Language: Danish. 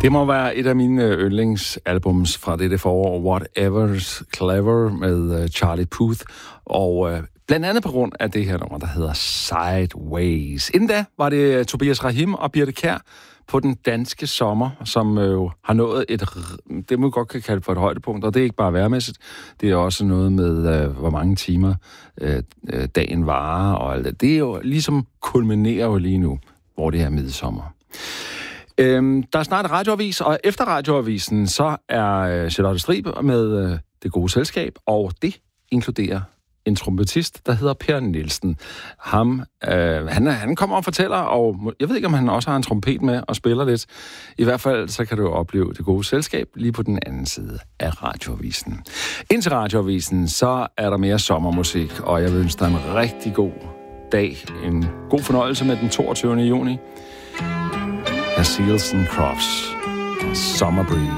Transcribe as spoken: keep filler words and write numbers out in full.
Det må være et af mine yndlingsalbums fra dette forår, Whatever's Clever med Charlie Puth, og øh, blandt andet på grund af det her nummer, der hedder Sideways. Inden da var det Tobias Rahim og Birthe Kjær på den danske sommer, som jo øh, har nået et, det må vi godt kan kalde for et højdepunkt, og det er ikke bare vejrmæssigt, det er også noget med, øh, hvor mange timer øh, dagen varer, og alt det. Det er jo ligesom kulminerer jo lige nu, hvor det er midsommer. Øhm, der er snart radioavis, og efter radioavisen, så er Charlotte Strib med øh, Det Gode Selskab, og det inkluderer en trompetist, der hedder Per Nielsen. Ham, øh, han, han kommer og fortæller, og jeg ved ikke, om han også har en trompet med og spiller lidt. I hvert fald, så kan du opleve Det Gode Selskab lige på den anden side af radioavisen. Indtil radioavisen, så er der mere sommermusik, og jeg vil ønske dig en rigtig god dag. En god fornøjelse med den toogtyvende juni. Seals and Crofts, Summer Breeze.